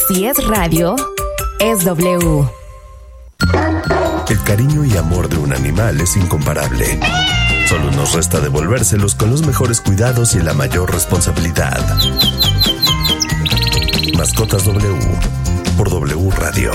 Si es radio, es W. El cariño y amor de un animal es incomparable. Solo nos resta devolvérselos con los mejores cuidados y la mayor responsabilidad. Mascotas W por W Radio.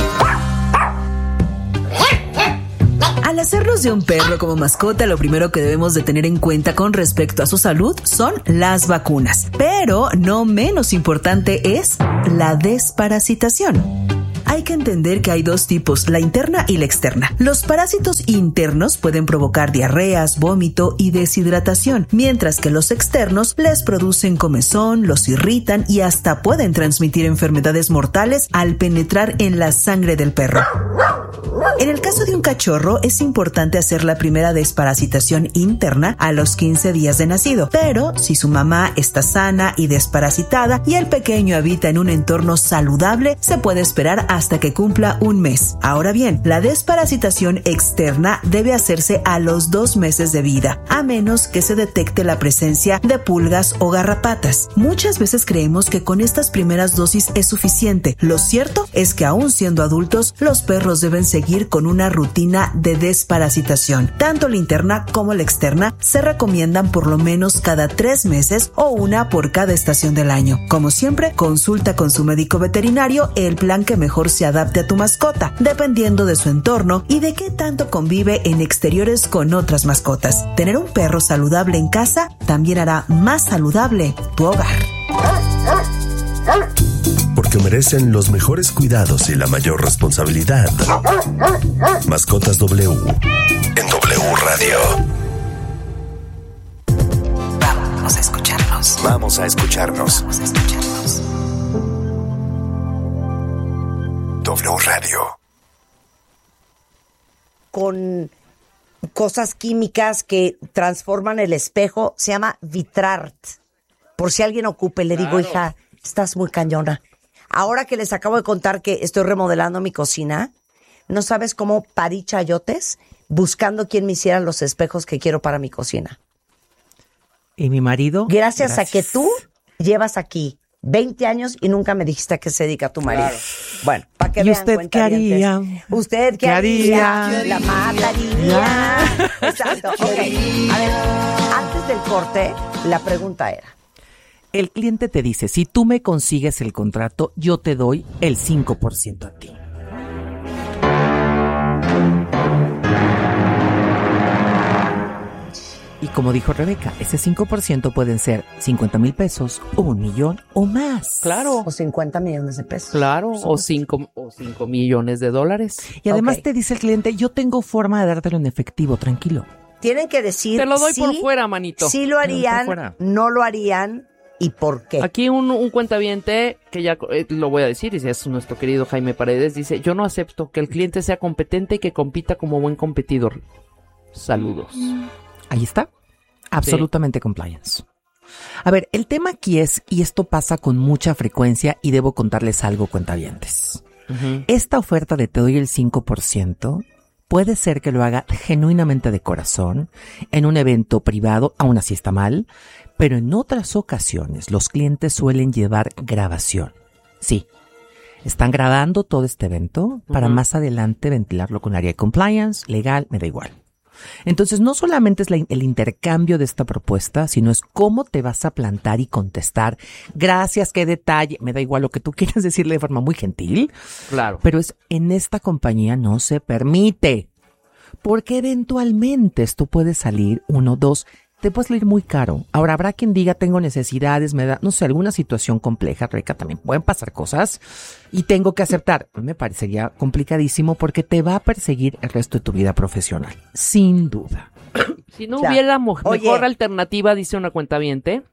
Al hacernos de un perro como mascota, lo primero que debemos de tener en cuenta con respecto a su salud son las vacunas. Pero no menos importante es la desparasitación. Hay que entender que hay dos tipos, la interna y la externa. Los parásitos internos pueden provocar diarreas, vómito y deshidratación, mientras que los externos les producen comezón, los irritan y hasta pueden transmitir enfermedades mortales al penetrar en la sangre del perro. En el caso de un cachorro, es importante hacer la primera desparasitación interna a los 15 días de nacido, pero si su mamá está sana y desparasitada y el pequeño habita en un entorno saludable, se puede esperar hasta que cumpla un mes. Ahora bien, la desparasitación externa debe hacerse a los 2 meses de vida, a menos que se detecte la presencia de pulgas o garrapatas. Muchas veces creemos que con estas primeras dosis es suficiente. Lo cierto es que aún siendo adultos, los perros deben seguir con una rutina de desparasitación. Tanto la interna como la externa se recomiendan por lo menos cada 3 meses o una por cada estación del año. Como siempre, consulta con su médico veterinario el plan que mejor se adapte a tu mascota, dependiendo de su entorno y de qué tanto convive en exteriores con otras mascotas. Tener un perro saludable en casa también hará más saludable tu hogar. Porque merecen los mejores cuidados y la mayor responsabilidad. Mascotas W en W Radio. Vamos a escucharnos. Vamos a escucharnos. Vamos a escucharnos. W Radio. Con cosas químicas que transforman el espejo, se llama Vitrart. Por si alguien ocupe, le digo, hija, estás muy cañona. Ahora que les acabo de contar que estoy remodelando mi cocina, no sabes cómo parí chayotes buscando quién me hiciera los espejos que quiero para mi cocina. ¿Y mi marido? Gracias a que tú llevas aquí 20 años y nunca me dijiste a qué se dedica tu marido. Claro. Bueno, para que ¿Y vean, usted qué haría? ¿Usted qué haría? La mataría. Exacto. Ok. A ver, antes del corte, la pregunta era. El cliente te dice, si tú me consigues el contrato, yo te doy el 5% a ti. Y como dijo Rebeca, ese 5% pueden ser 50,000 pesos o 1,000,000 o más. Claro. O 50 millones de pesos. Claro, o 5 millones de dólares. Y además te dice el cliente, yo tengo forma de dártelo en efectivo, tranquilo. Tienen que decir te lo doy sí, por fuera, manito. Sí lo harían, no lo harían y por qué. Aquí un cuentaviente, que ya lo voy a decir, y es nuestro querido Jaime Paredes, dice, yo no acepto que el cliente sea competente y que compita como buen competidor. Saludos. Ahí está. Absolutamente sí. Compliance. A ver, el tema aquí es, y esto pasa con mucha frecuencia, y debo contarles algo, cuentavientes. Esta oferta de te doy el 5%, puede ser que lo haga genuinamente de corazón, en un evento privado, aún así está mal, pero en otras ocasiones los clientes suelen llevar grabación. Sí, están grabando todo este evento para más adelante ventilarlo con área de compliance, legal, me da igual. Entonces, no solamente es el intercambio de esta propuesta, sino es cómo te vas a plantar y contestar. Gracias, qué detalle. Me da igual lo que tú quieras decirle de forma muy gentil. Claro. Pero en esta compañía no se permite. Porque eventualmente esto puede salir, 1, 2, te puede salir muy caro. Ahora, habrá quien diga, tengo necesidades, me da, no sé, alguna situación compleja, Rebeca, también pueden pasar cosas y tengo que aceptar. Pues me parecería complicadísimo porque te va a perseguir el resto de tu vida profesional, sin duda. Si no hubiera mejor alternativa, dice una cuentaviente,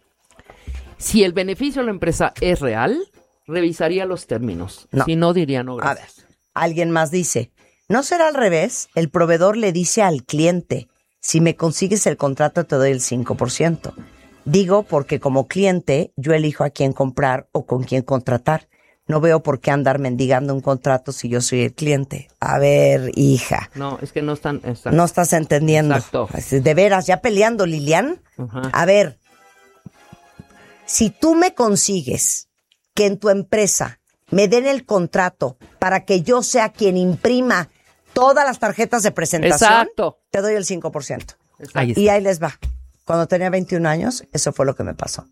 si el beneficio de la empresa es real, revisaría los términos. No. Si no, diría no, gracias. A ver, alguien más dice, ¿no será al revés? El proveedor le dice al cliente, si me consigues el contrato te doy el 5%. Digo porque como cliente yo elijo a quién comprar o con quién contratar. No veo por qué andar mendigando un contrato si yo soy el cliente. A ver, hija. No, es que no están... No estás entendiendo. Exacto. De veras, ya peleando, Lilian. A ver, si tú me consigues que en tu empresa me den el contrato para que yo sea quien imprima todas las tarjetas de presentación, exacto, te doy el 5%. Exacto. Y ahí les va. Cuando tenía 21 años, eso fue lo que me pasó.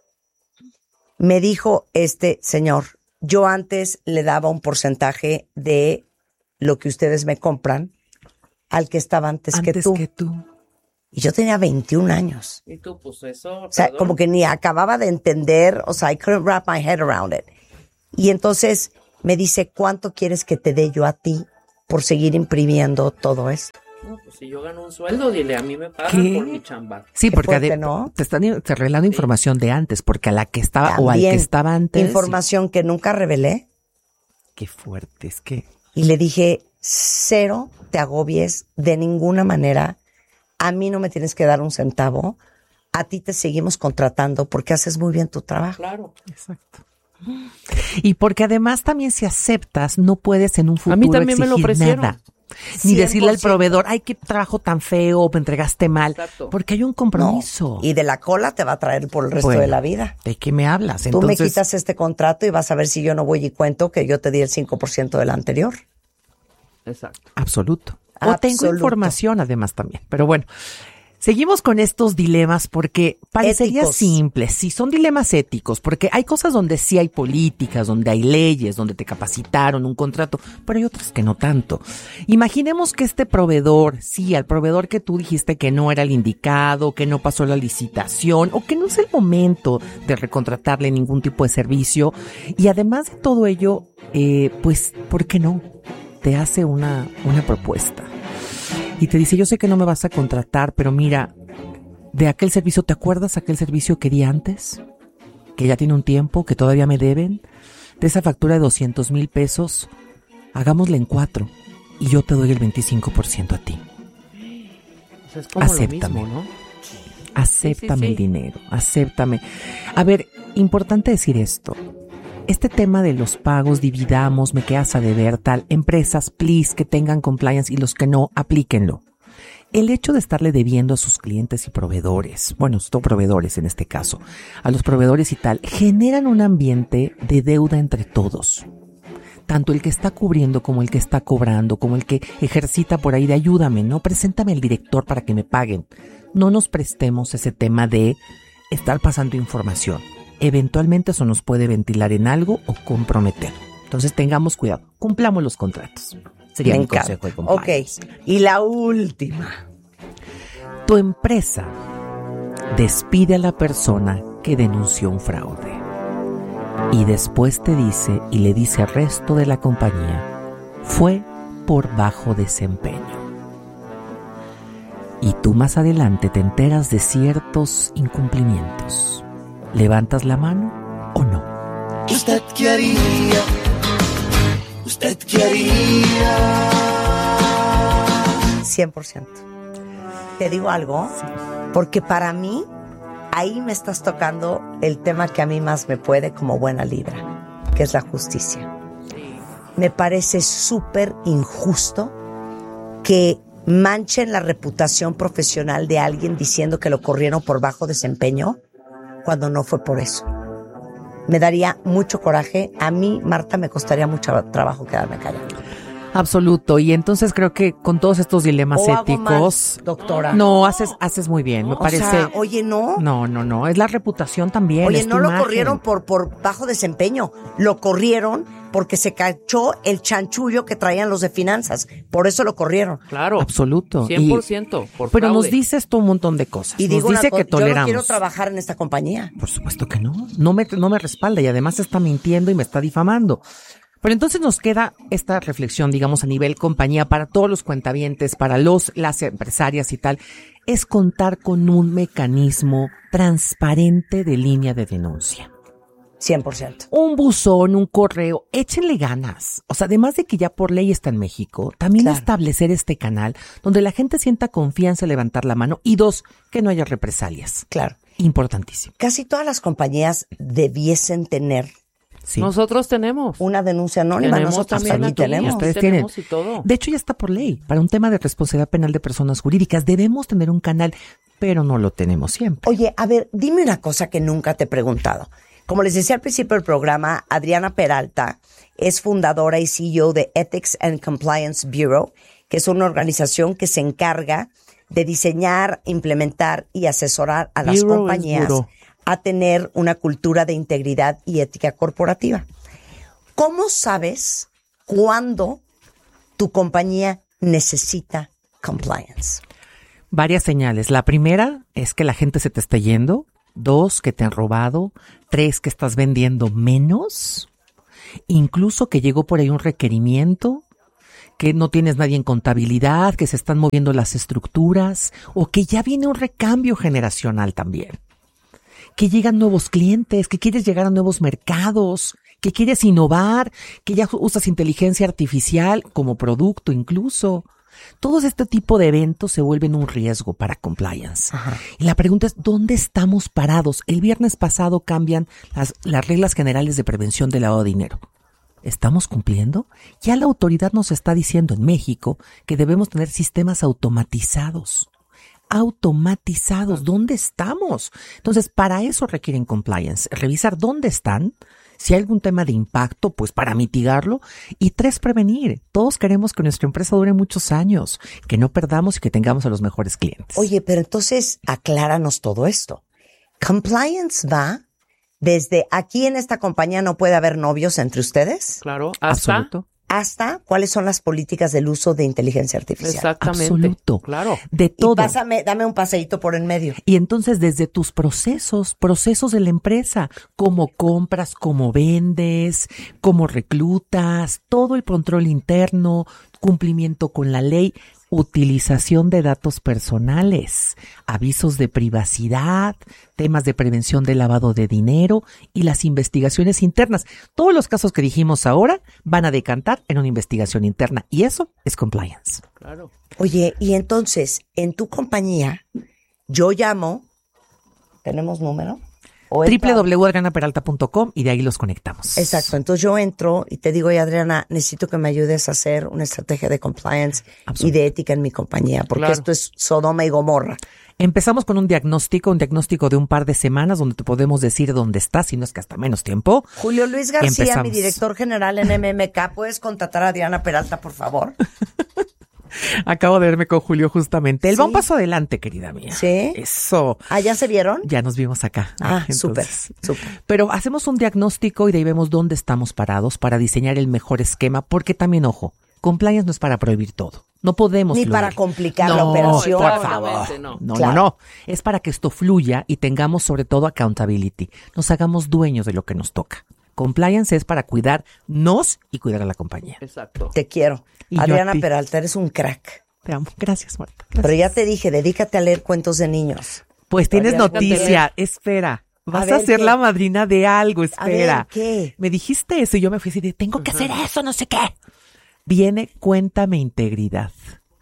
Me dijo este señor, yo antes le daba un porcentaje de lo que ustedes me compran al que estaba antes que tú. Y yo tenía 21 años. Y tú, pues eso... O sea, como que ni acababa de entender, o sea, I couldn't wrap my head around it. Y entonces me dice, ¿cuánto quieres que te dé yo a ti por seguir imprimiendo todo esto? No, pues si yo gano un sueldo, dile, a mí me pagan por mi chamba. Sí, porque fuerte, ¿no? te están revelando información de antes, porque a la que estaba también, o al que estaba antes. Información que nunca revelé. Qué fuerte, es que... Y le dije, 0 te agobies de ninguna manera. A mí no me tienes que dar un centavo. A ti te seguimos contratando porque haces muy bien tu trabajo. Claro. Exacto. Y porque además también si aceptas, no puedes en un futuro a mí también me lo ofrecieron. Nada. Ni 100%. Decirle al proveedor, ay, qué trabajo tan feo, me entregaste mal. Exacto. Porque hay un compromiso. No, y de la cola te va a traer por el resto de la vida. ¿De qué me hablas? Tú Entonces, me quitas este contrato y vas a ver si yo no voy y cuento que yo te di el 5% del anterior. Exacto. Absoluto. O tengo información además también. Pero bueno, seguimos con estos dilemas porque parecería simple. Sí, son dilemas éticos, porque hay cosas donde sí hay políticas, donde hay leyes, donde te capacitaron un contrato, pero hay otras que no tanto. Imaginemos que este proveedor, sí, al proveedor que tú dijiste que no era el indicado, que no pasó la licitación, o que no es el momento de recontratarle ningún tipo de servicio, y además de todo ello, pues, ¿por qué no? Te hace una propuesta y te dice, yo sé que no me vas a contratar, pero mira, de aquel servicio, ¿te acuerdas aquel servicio que di antes? Que ya tiene un tiempo, que todavía me deben. De esa factura de 200,000 pesos, hagámosla en 4 y yo te doy el 25% a ti. O sea, es como acéptame, lo mismo, ¿no? Acéptame el dinero, acéptame. A ver, importante decir esto. Este tema de los pagos, dividamos, me quedas a deber, tal, empresas, please, que tengan compliance y los que no, aplíquenlo. El hecho de estarle debiendo a sus clientes y proveedores, bueno, son proveedores en este caso, a los proveedores y tal, generan un ambiente de deuda entre todos. Tanto el que está cubriendo como el que está cobrando, como el que ejercita por ahí de ayúdame, ¿no? Preséntame al director para que me paguen. No nos prestemos ese tema de estar pasando información. Eventualmente eso nos puede ventilar en algo o comprometer. Entonces tengamos cuidado, cumplamos los contratos. Sería mi consejo de compliance. Ok, y la última. Tu empresa despide a la persona que denunció un fraude y después te dice y le dice al resto de la compañía, fue por bajo desempeño. Y tú más adelante te enteras de ciertos incumplimientos. ¿Levantas la mano o no? ¿Usted qué haría? ¿Usted qué haría? 100%. ¿Te digo algo? Sí. Porque para mí, ahí me estás tocando el tema que a mí más me puede como buena libra, que es la justicia. Me parece súper injusto que manchen la reputación profesional de alguien diciendo que lo corrieron por bajo desempeño cuando no fue por eso. Me daría mucho coraje. A mí, Marta, me costaría mucho trabajo quedarme callada. Absoluto. Y entonces creo que con todos estos dilemas éticos, hago más, doctora. No, haces muy bien. Me parece. O sea, oye, no. No. Es la reputación también. Oye, es no tu lo imagen. corrieron por bajo desempeño. Lo corrieron porque se cachó el chanchullo que traían los de finanzas. Por eso lo corrieron. Claro. Absoluto. 100%. Por pero fraude. nos dice esto un montón de cosas. Y nos digo dice que toleramos. Yo no quiero trabajar en esta compañía. Por supuesto que no. No me respalda y además está mintiendo y me está difamando. Pero entonces nos queda esta reflexión, digamos, a nivel compañía para todos los cuentavientes, para las empresarias y tal, es contar con un mecanismo transparente de línea de denuncia. 100%. Un buzón, un correo, échenle ganas. O sea, además de que ya por ley está en México, también establecer este canal donde la gente sienta confianza en levantar la mano y 2, que no haya represalias. Claro. Importantísimo. Casi todas las compañías debiesen tener Sí. Nosotros tenemos una denuncia anónima. Tenemos Nosotros también también aquí, tenemos. Ustedes tenemos tienen. y todo. De hecho, ya está por ley. Para un tema de responsabilidad penal de personas jurídicas debemos tener un canal, pero no lo tenemos siempre. Oye, a ver, dime una cosa que nunca te he preguntado. Como les decía al principio del programa, Adriana Peralta es fundadora y CEO de Ethics and Compliance Bureau, que es una organización que se encarga de diseñar, implementar y asesorar a las compañías a tener una cultura de integridad y ética corporativa. ¿Cómo sabes cuándo tu compañía necesita compliance? Varias señales. La primera es que la gente se te está yendo. 2, que te han robado. 3, que estás vendiendo menos. Incluso que llegó por ahí un requerimiento, que no tienes nadie en contabilidad, que se están moviendo las estructuras, o que ya viene un recambio generacional también. Que llegan nuevos clientes, que quieres llegar a nuevos mercados, que quieres innovar, que ya usas inteligencia artificial como producto incluso. Todos este tipo de eventos se vuelven un riesgo para compliance. Ajá. Y la pregunta es, ¿dónde estamos parados? El viernes pasado cambian las reglas generales de prevención del lavado de dinero. ¿Estamos cumpliendo? Ya la autoridad nos está diciendo en México que debemos tener sistemas automatizados. ¿Dónde estamos? Entonces, para eso requieren compliance. Revisar dónde están. Si hay algún tema de impacto, pues para mitigarlo. Y 3, prevenir. Todos queremos que nuestra empresa dure muchos años, que no perdamos y que tengamos a los mejores clientes. Oye, pero entonces acláranos todo esto. Compliance va desde aquí en esta compañía no puede haber novios entre ustedes. Claro, hasta cuáles son las políticas del uso de inteligencia artificial. Exactamente. Absoluto. Claro. De todo. Y dame un paseíto por en medio. Y entonces desde tus procesos de la empresa, cómo compras, cómo vendes, cómo reclutas, todo el control interno, cumplimiento con la ley, utilización de datos personales, avisos de privacidad, temas de prevención de lavado de dinero y las investigaciones internas. Todos los casos que dijimos ahora van a decantar en una investigación interna y eso es compliance. Claro. Oye, y entonces, en tu compañía, yo llamo, ¿tenemos número? www.adrianaperalta.com y de ahí los conectamos. Exacto, entonces yo entro y te digo, oye Adriana, necesito que me ayudes a hacer una estrategia de compliance y de ética en mi compañía, porque esto es Sodoma y Gomorra. Empezamos con un diagnóstico de un par de semanas donde te podemos decir dónde estás, si no es que hasta menos tiempo. Julio Luis García, mi director general en MMK, ¿puedes contratar a Adriana Peralta, por favor? Acabo de verme con Julio justamente. Él va un paso adelante, querida mía. ¿Sí? Eso. ¿Ah, ya se vieron? Ya nos vimos acá. Súper. Pero hacemos un diagnóstico y de ahí vemos dónde estamos parados para diseñar el mejor esquema, porque también, ojo, compliance no es para prohibir todo. No podemos ni fluir. Para complicar la operación. Por favor. No. Es para que esto fluya y tengamos sobre todo accountability. Nos hagamos dueños de lo que nos toca. Compliance es para cuidarnos y cuidar a la compañía. Exacto. Te quiero. Y Adriana Peralta, eres un crack. Te amo. Gracias, Marta. Gracias. Pero ya te dije, dedícate a leer cuentos de niños. Pues tienes noticia. Espera. Vas a ser la madrina de algo. Espera. A ver, ¿qué? Me dijiste eso y yo me fui así de, tengo que hacer eso, no sé qué. Viene Cuéntame Integridad.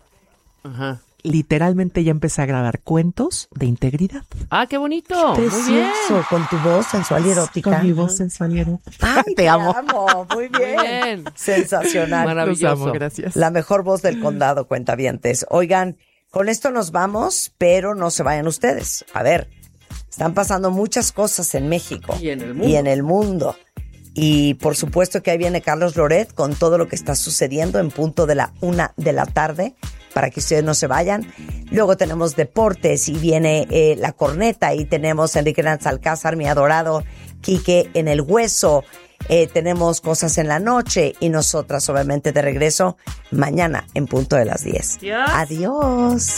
Ajá. Literalmente ya empecé a grabar cuentos de integridad. ¡Ah, qué bonito! Precioso, muy bien. Con tu voz sensual y erótica. Con mi voz sensual y erótica. ¡Ay, te amo! Muy bien. Sensacional. Maravilloso. Los amo, gracias. La mejor voz del condado, cuentavientes. Oigan, con esto nos vamos, pero no se vayan ustedes. A ver, están pasando muchas cosas en México. Y en el mundo. Y por supuesto que ahí viene Carlos Loret con todo lo que está sucediendo en punto de la 1 de la tarde, para que ustedes no se vayan. Luego tenemos deportes y viene La Corneta y tenemos a Enrique Hernández Alcázar, mi adorado Quique en el Hueso. Tenemos cosas en la noche y nosotras obviamente de regreso mañana en punto de las 10. Yes. Adiós.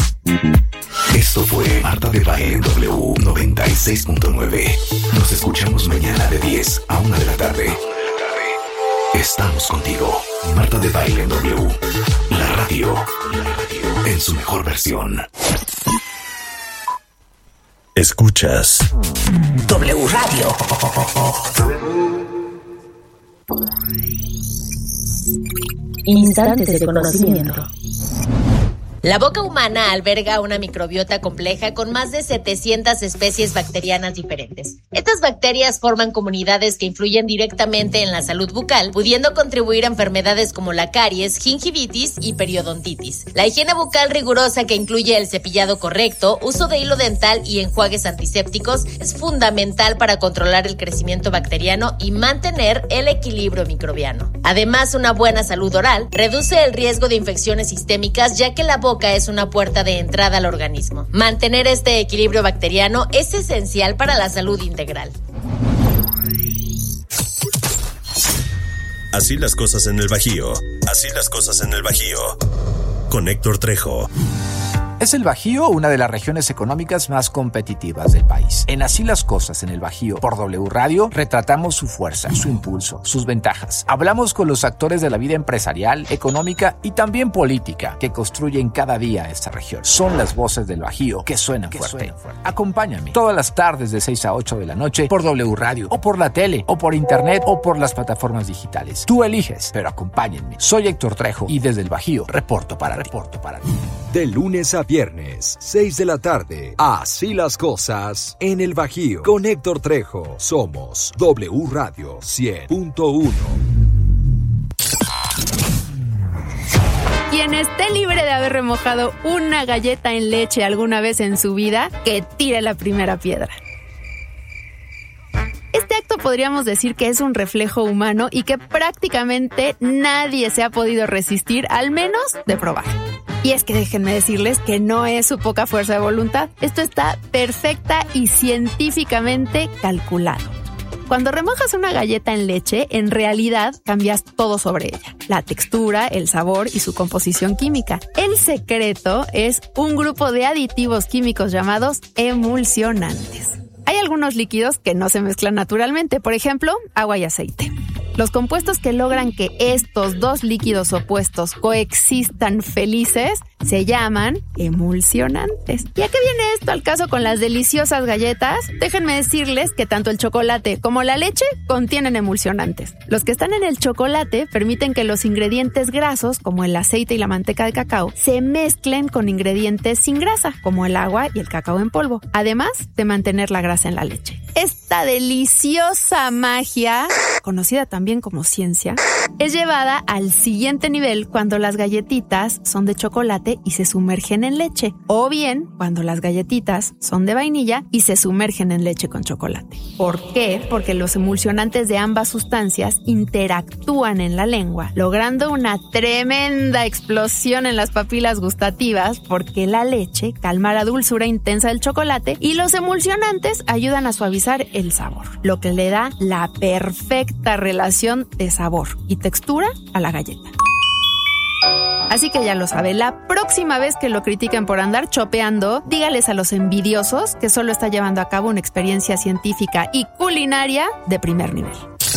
Esto fue Marta de Baile en W 96.9. Nos escuchamos mañana de 10 a 1 de la tarde. Estamos contigo. Marta de Baile en W. La radio en su mejor versión. Escuchas W Radio. Instantes de conocimiento. La boca humana alberga una microbiota compleja con más de 700 especies bacterianas diferentes. Estas bacterias forman comunidades que influyen directamente en la salud bucal, pudiendo contribuir a enfermedades como la caries, gingivitis y periodontitis. La higiene bucal rigurosa, que incluye el cepillado correcto, uso de hilo dental y enjuagues antisépticos, es fundamental para controlar el crecimiento bacteriano y mantener el equilibrio microbiano. Además, una buena salud oral reduce el riesgo de infecciones sistémicas, ya que la boca es una puerta de entrada al organismo. Mantener este equilibrio bacteriano es esencial para la salud integral. Así las cosas en el Bajío. Así las cosas en el Bajío. Con Héctor Trejo. ¿Es el Bajío una de las regiones económicas más competitivas del país? En Así las cosas en el Bajío, por W Radio, retratamos su fuerza, su impulso, sus ventajas. Hablamos con los actores de la vida empresarial, económica y también política que construyen cada día esta región. Son las voces del Bajío que suenan fuerte. Acompáñame todas las tardes de 6 a 8 de la noche por W Radio, o por la tele, o por internet, o por las plataformas digitales. Tú eliges, pero acompáñenme. Soy Héctor Trejo y desde el Bajío reporto para ti. De lunes a viernes, 6 de la tarde. Así las cosas en el Bajío. Con Héctor Trejo. Somos W Radio 100.1. Quien esté libre de haber remojado una galleta en leche alguna vez en su vida, que tire la primera piedra. Este acto podríamos decir que es un reflejo humano y que prácticamente nadie se ha podido resistir, al menos de probar. Y es que déjenme decirles que no es su poca fuerza de voluntad. Esto está perfecta y científicamente calculado. Cuando remojas una galleta en leche, en realidad cambias todo sobre ella. La textura, el sabor y su composición química. El secreto es un grupo de aditivos químicos llamados emulsionantes. Hay algunos líquidos que no se mezclan naturalmente, por ejemplo, agua y aceite. Los compuestos que logran que estos dos líquidos opuestos coexistan felices se llaman emulsionantes. ¿Y a qué viene esto al caso con las deliciosas galletas? Déjenme decirles que tanto el chocolate como la leche contienen emulsionantes. Los que están en el chocolate permiten que los ingredientes grasos, como el aceite y la manteca de cacao, se mezclen con ingredientes sin grasa, como el agua y el cacao en polvo, además de mantener la grasa en la leche. Esta deliciosa magia, conocida también como ciencia, es llevada al siguiente nivel cuando las galletitas son de chocolate y se sumergen en leche, o bien cuando las galletitas son de vainilla y se sumergen en leche con chocolate. ¿Por qué? Porque los emulsionantes de ambas sustancias interactúan en la lengua, logrando una tremenda explosión en las papilas gustativas, porque la leche calma la dulzura intensa del chocolate y los emulsionantes ayudan a suavizar el sabor, lo que le da la perfecta relación de sabor y textura a la galleta. Así que ya lo sabe, la próxima vez que lo critiquen por andar chopeando, dígales a los envidiosos que solo está llevando a cabo una experiencia científica y culinaria de primer nivel.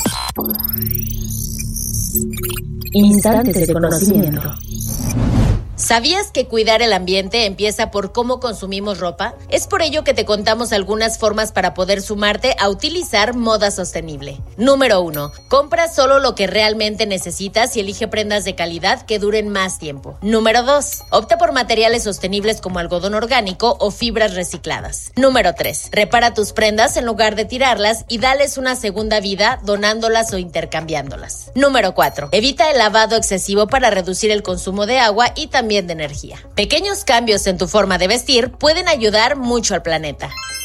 Instantes de conocimiento. ¿Sabías que cuidar el ambiente empieza por cómo consumimos ropa? Es por ello que te contamos algunas formas para poder sumarte a utilizar moda sostenible. Número 1. Compra solo lo que realmente necesitas y elige prendas de calidad que duren más tiempo. Número 2. Opta por materiales sostenibles como algodón orgánico o fibras recicladas. Número 3. Repara tus prendas en lugar de tirarlas y dales una segunda vida donándolas o intercambiándolas. Número 4. Evita el lavado excesivo para reducir el consumo de agua y también de energía. Pequeños cambios en tu forma de vestir pueden ayudar mucho al planeta.